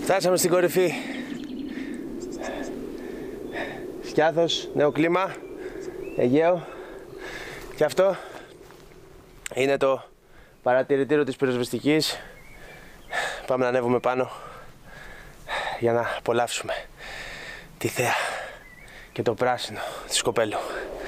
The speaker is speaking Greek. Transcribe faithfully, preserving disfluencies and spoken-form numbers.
Φτάσαμε στην κορυφή. Σκιάθος, νέο κλίμα, Αιγαίο. Και αυτό είναι το παρατηρητήριο της πυροσβεστικής. Πάμε να ανέβουμε πάνω για να απολαύσουμε τη θέα και το πράσινο της Κοπέλου.